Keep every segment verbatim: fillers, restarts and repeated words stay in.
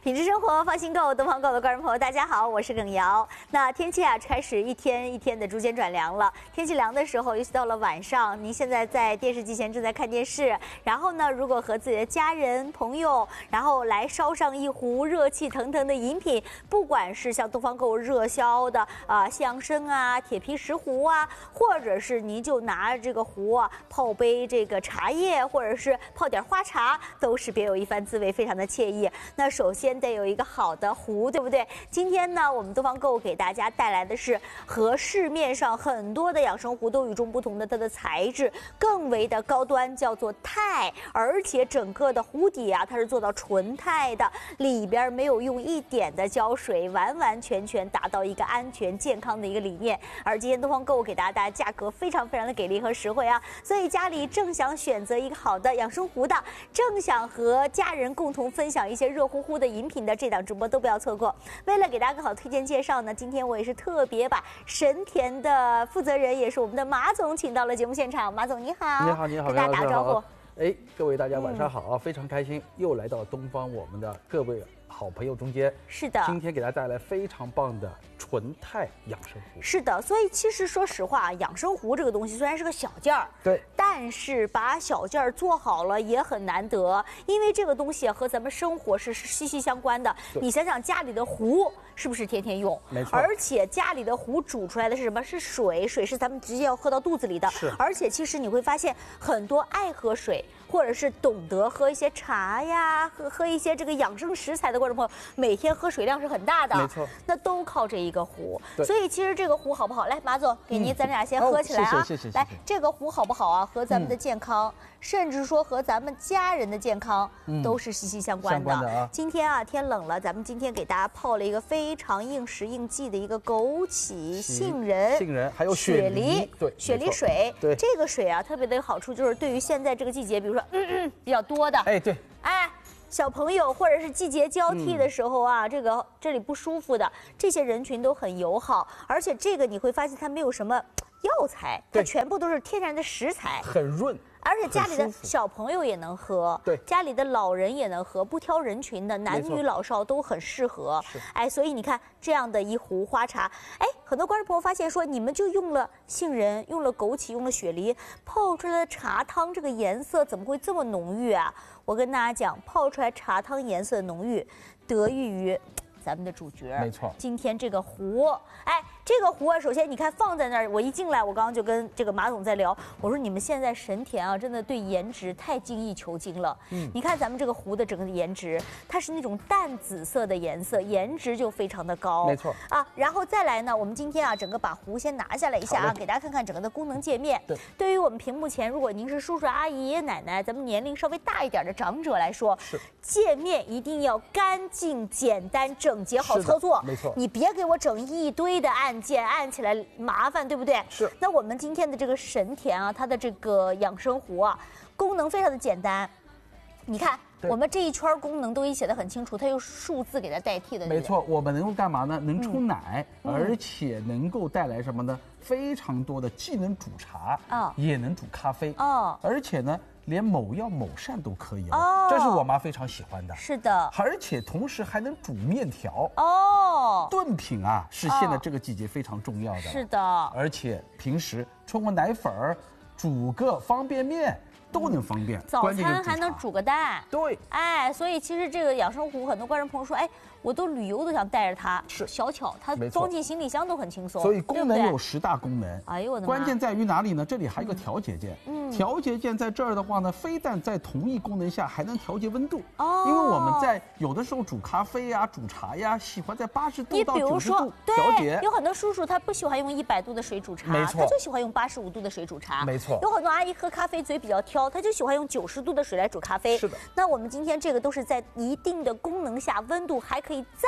品质生活，放心购，东方购的观众朋友，大家好，我是耿瑶。那天气啊，开始一天一天的逐渐转凉了。天气凉的时候，尤其到了晚上，您现在在电视机前正在看电视，然后呢，如果和自己的家人朋友，然后来烧上一壶热气腾腾的饮品，不管是像东方购热销的啊、呃、西洋参啊、铁皮石斛啊，或者是您就拿这个壶啊泡杯这个茶叶，或者是泡点花茶，都是别有一番滋味，非常的惬意。那首先得有一个好的壶，对不对？今天呢，我们东方购给大家带来的是和市面上很多的养生壶都与众不同的它的材质，更为的高端，叫做钛，而且整个的壶底啊，它是做到纯钛的，里边没有用一点的胶水，完完全全达到一个安全健康的一个理念。而今天东方购给大家价格非常非常的给力和实惠啊，所以家里正想选择一个好的养生壶的，正想和家人共同分享一些热乎乎的饮品的这档直播都不要错过。为了给大家更好的推荐介绍呢，今天我也是特别把神田的负责人，也是我们的马总请到了节目现场。马总你好。 你好，你好， 跟大家打个招呼。 哎，各位大家晚上好啊！嗯、非常开心又来到东方我们的各位好朋友中间。 是的， 今天给大家带来非常棒的纯钛养生壶。 是的，所以其实说实话，养生壶这个东西虽然是个小件儿， 对， 但是把小件儿做好了也很难得，因为这个东西和咱们生活是息息相关的。你想想家里的壶是不是天天用？ 没错。 而且家里的壶煮出来的是什么？是水，水是咱们直接要喝到肚子里的。 是。 而且其实你会发现，很多爱喝水，或者是懂得喝一些茶呀，喝喝一些这个养生食材的观众朋友，每天喝水量是很大的。 没错。 那都靠这一个壶。所以其实这个壶好不好？来，马总，给您、嗯、咱俩先喝起来啊！ 哦、谢谢谢谢。 来，这个壶好不好啊？和咱们的健康，嗯、甚至说和咱们家人的健康，嗯、都是息息相关的。 相关的啊！ 今天啊，天冷了，咱们今天给大家泡了一个非常应时应季的一个枸杞、杏仁、 杏仁还有雪梨， 对，雪梨水。 对， 这个水啊，特别的有好处，就是对于现在这个季节，比如说嗯嗯比较多的， 哎对， 哎。小朋友或者是季节交替的时候啊，嗯、这个这里不舒服的这些人群都很友好，而且这个你会发现它没有什么药材，它全部都是天然的食材， 很润。 而且家里的小朋友也能喝， 对， 家里的老人也能喝，不挑人群的，男女老少都很适合。哎，所以你看这样的一壶花茶，哎，很多观众朋友发现说，你们就用了杏仁，用了枸杞，用了雪梨，泡出来的茶汤这个颜色怎么会这么浓郁啊？我跟大家讲，泡出来茶汤颜色浓郁，得益于咱们的主角， 没错。 今天这个壶，哎，这个壶啊，首先你看放在那儿，我一进来，我刚刚就跟这个马总在聊，我说你们现在神田啊，真的对颜值太精益求精了。嗯，你看咱们这个壶的整个的颜值，它是那种淡紫色的颜色，颜值就非常的高。 没错啊，然后再来呢，我们今天啊，整个把壶先拿下来一下啊，给大家看看整个的功能界面。 对， 对于我们屏幕前，如果您是叔叔阿姨、爷爷奶奶，咱们年龄稍微大一点的长者来说， 是界面一定要干净、简单、整。整洁好操作， 没错， 你别给我整一堆的按键，按起来麻烦，对不对？ 是。 那我们今天的这个神田啊，它的这个养生壶啊，功能非常的简单。你看，我们这一圈功能都已写得很清楚，它用数字给它代替的。 没错，我们能够干嘛呢？能冲奶，嗯、而且能够带来什么呢？非常多的，既能煮茶啊，哦、也能煮咖啡哦，而且呢。连某药某膳都可以哦，这是我妈非常喜欢的。 是的， 而且同时还能煮面条哦。 炖品啊，是现在这个季节非常重要的。 是的， 而且平时冲个奶粉儿，煮个方便面。都能方便， 早餐还能煮个蛋。 对， 哎，所以其实这个养生壶，很多观众朋友说，哎，我都旅游都想带着它， 是小巧，它装进行李箱都很轻松。 所以功能有十大功能。 哎呦我的妈！ 关键在于哪里呢？这里还有个调节键。嗯，调节键在这儿的话呢，非但在同一功能下还能调节温度。哦。因为我们在有的时候煮咖啡呀、煮茶呀，喜欢在八十度到九十度调节。 有很多叔叔他不喜欢用一百度的水煮茶， 没错， 他就喜欢用八十五度的水煮茶。 没错。 有很多阿姨喝咖啡嘴比较挑。他就喜欢用九十度的水来煮咖啡。 是的。 那我们今天这个都是在一定的功能下，温度还可以再二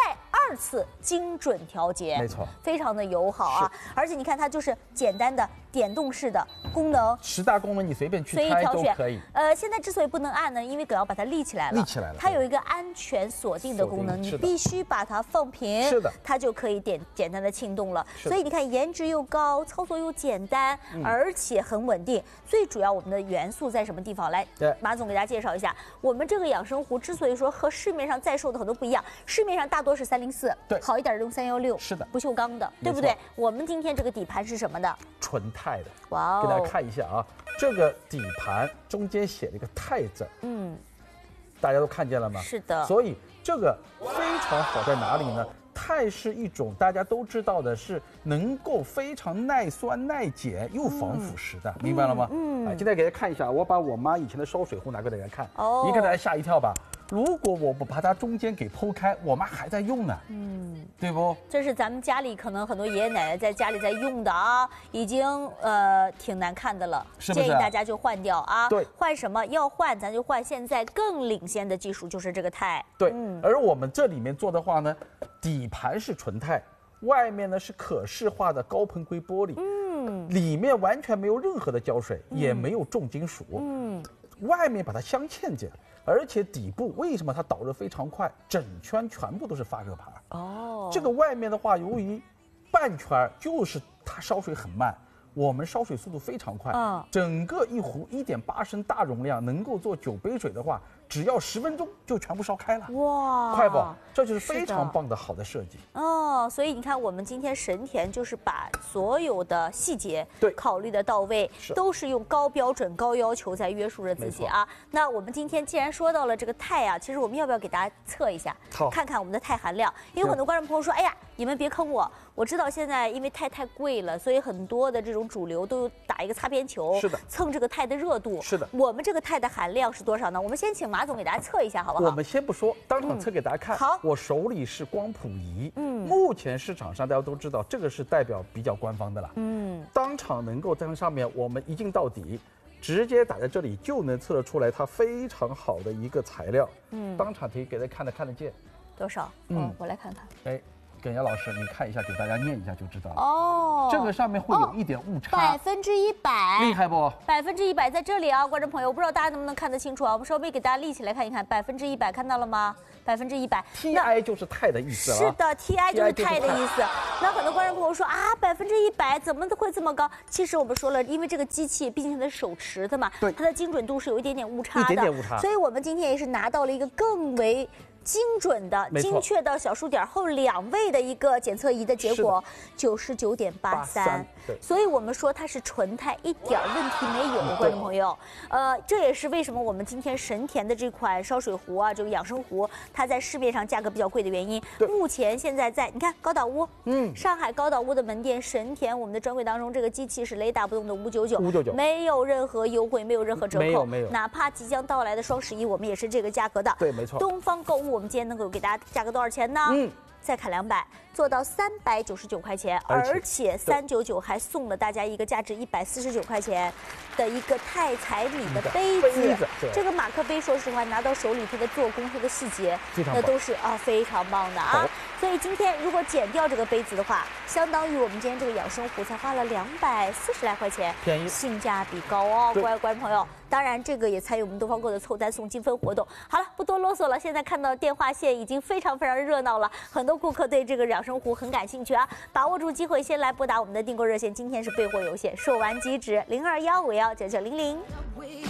二次精准调节， 没错， 非常的友好啊。而且你看它就是简单的点动式的功能， 十大功能你随便去随意挑选可以。 呃，现在之所以不能按呢，因为葛要把它立起来了， 立起来了， 它有一个安全锁定的功能，你必须把它放平， 是的， 它就可以点简单的庆动了。所以你看，颜值又高，操作又简单，嗯、而且很稳定。最主要我们的元素在什么地方？来，马总给大家介绍一下，我们这个养生壶之所以说和市面上在售的很多不一样，市面上大多是三零四， 对， 好一点用三幺六， 是的， 不锈钢的，对不对？我们今天这个底盘是什么的？ 纯钛的。 哇哦， 给大家看一下啊，这个底盘中间写了一个钛字，嗯，大家都看见了吗？ 是的。 所以这个非常好在哪里呢？钛是一种大家都知道的，是能够非常耐酸耐碱又防腐蚀的，嗯、明白了吗？嗯。哎，今天给大家看一下，我把我妈以前的烧水壶拿给大家看，哦，一看大家吓一跳吧。如果我不把它中间给剖开，我妈还在用呢，嗯，对不？ 这是咱们家里可能很多爷爷奶奶在家里在用的啊，已经呃挺难看的了， 是不是？ 建议大家就换掉啊。 对， 换什么？要换咱就换现在更领先的技术，就是这个钛。 对，嗯、而我们这里面做的话呢，底盘是纯钛，外面呢是可视化的高硼硅玻璃，嗯，里面完全没有任何的胶水，嗯、也没有重金属，嗯，外面把它镶嵌着。而且底部为什么它导热非常快？整圈全部都是发热盘。哦，这个外面的话，由于半圈就是它烧水很慢，我们烧水速度非常快。嗯，整个一壶一点八升大容量能够做九杯水的话，只要十分钟就全部烧开了。哇，快不？这就是非常棒的好的设计。 哦，所以你看，我们今天神田就是把所有的细节对考虑的到位，都是用高标准、高要求在约束着自己啊。那我们今天既然说到了这个钛啊，其实我们要不要给大家测一下，看看我们的钛含量？因为很多观众朋友说，哎呀，你们别坑我，我知道现在因为钛太贵了，所以很多的这种主流都打一个擦边球， 是的， 蹭这个钛的热度。 是的， 我们这个钛的含量是多少呢？我们先请马总给大家测一下，好不好？ 我们先不说，当场测给大家看。 嗯、好， 我手里是光谱仪，嗯，目前市场上大家都知道，这个是代表比较官方的了，嗯，当场能够在上面，我们一镜到底，直接打在这里就能测得出来它非常好的一个材料，嗯，当场可以给大家看得看得见， 多少？嗯，我来看看， 哎。耿瑶老师，你看一下，给大家念一下就知道了。哦，这个上面会有一点误差， 百分之一百， 厉害不？ 百分之一百在这里啊，观众朋友，我不知道大家能不能看得清楚啊？我们稍微给大家立起来看一看，百分之一百看到了吗？百分之一百 ，T I 就是钛的意思啊。 是的 ，T I 就是钛的意思。那很多观众朋友说啊，百分之一百怎么会这么高？其实我们说了，因为这个机器毕竟它是手持的嘛， 对， 它的精准度是有一点点误差的， 一点点误差。 所以我们今天也是拿到了一个更为精准的、精确到小数点后两位的一个检测仪的结果，九十九点八三。所以我们说它是纯钛，一点问题没有，观众朋友。呃，这也是为什么我们今天神田的这款烧水壶啊，这个养生壶，它在市面上价格比较贵的原因。目前现在在你看高岛屋，嗯，上海高岛屋的门店神田，我们的专柜当中，这个机器是雷打不动的五九九， 五九九， 没有任何优惠，没有任何折扣， 没有没有。 哪怕即将到来的双十一，我们也是这个价格的。 对，没错。 东方购物，我们今天能够给大家价格多少钱呢？嗯。再砍两百，做到三百九十九块钱，而且三九九还送了大家一个价值一百四十九块钱的一个钛彩米的杯子。 杯子这个马克杯，说实话，拿到手里它的做工、它的细节，那都是啊非常棒的啊。所以今天如果减掉这个杯子的话，相当于我们今天这个养生壶才花了两百四十来块钱， 便宜， 性价比高哦，各位观众朋友。当然，这个也参与我们东方购的凑单送积分活动。好了，不多啰嗦了，现在看到电话线已经非常非常热闹了，很多顾客对这个养生壶很感兴趣啊！把握住机会，先来拨打我们的订购热线，今天是备货有限，售完即止，零二幺五幺九九零零。